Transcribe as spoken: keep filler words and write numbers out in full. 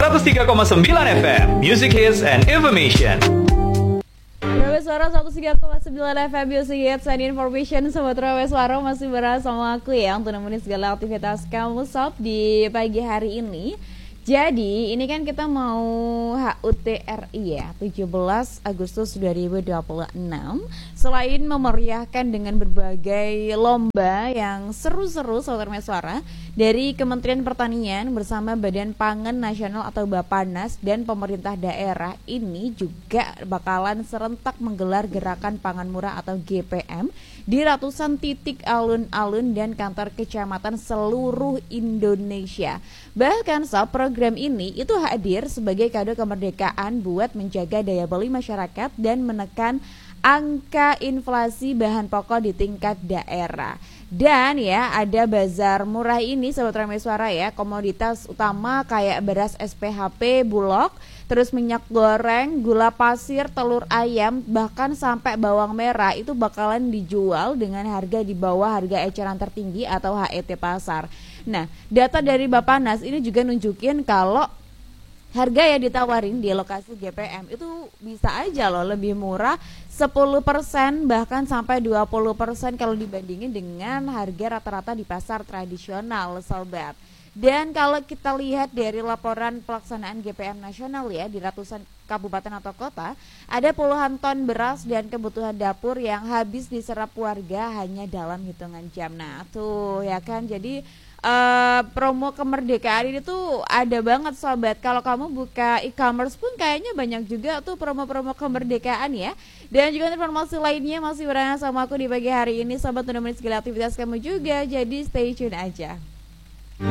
seratus tiga koma sembilan F M, Music Hits and Information. Rawes Suara seratus tiga koma sembilan F M, Music Hits and Information. Sobat Rawes Suara masih bersama aku ya, untuk nemenin segala aktivitas kamu sob di pagi hari ini. Jadi ini kan kita mau H U T R I ya, tujuh belas Agustus dua ribu dua puluh enam. Selain memeriahkan dengan berbagai lomba yang seru-seru Sobat Suara dari Kementerian Pertanian bersama Badan Pangan Nasional atau Bappenas dan pemerintah daerah, ini juga bakalan serentak menggelar gerakan pangan murah atau G P M di ratusan titik alun-alun dan kantor kecamatan seluruh Indonesia. Bahkan sob, program ini itu hadir sebagai kado kemerdekaan buat menjaga daya beli masyarakat dan menekan angka inflasi bahan pokok di tingkat daerah. Dan ya, ada bazar murah ini Sobat Ramai Suara ya, komoditas utama kayak beras S P H P Bulog, terus minyak goreng, gula pasir, telur ayam, bahkan sampai bawang merah itu bakalan dijual dengan harga di bawah harga eceran tertinggi atau H E T pasar. Nah, data dari Bappenas ini juga nunjukin kalau harga yang ditawarin di lokasi G P M itu bisa aja loh lebih murah sepuluh persen bahkan sampai dua puluh persen kalau dibandingin dengan harga rata-rata di pasar tradisional sobat. Dan kalau kita lihat dari laporan pelaksanaan G P M nasional ya, di ratusan kabupaten atau kota ada puluhan ton beras dan kebutuhan dapur yang habis diserap warga hanya dalam hitungan jam. Nah tuh ya kan, jadi Uh, promo kemerdekaan ini tuh ada banget sobat. Kalau kamu buka e-commerce pun kayaknya banyak juga tuh promo-promo kemerdekaan ya. Dan juga informasi lainnya masih berada sama aku di pagi hari ini sobat, untuk menemani segala aktivitas kamu juga. Jadi stay tune aja.